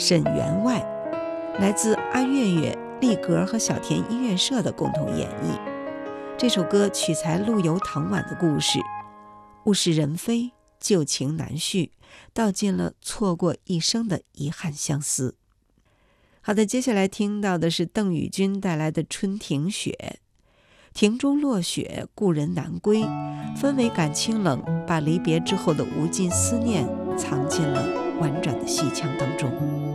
沈员外，来自阿月月、丽格和小田音乐社的共同演绎。这首歌取材陆游唐婉的故事，物是人非，旧情难续，道尽了错过一生的遗憾相思。好的，接下来听到的是邓宇君带来的《春庭雪》。庭中落雪，故人难归，氛围感清冷，把离别之后的无尽思念藏进了婉转的戏腔当中。